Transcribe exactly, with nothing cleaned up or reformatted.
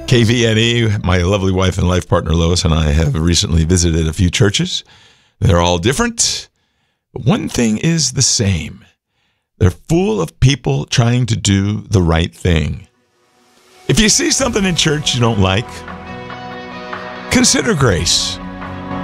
K V N E, my lovely wife and life partner Lois and I have recently visited a few churches. They're all different, but one thing is the same. They're full of people trying to do the right thing. If you see something in church you don't like, consider grace.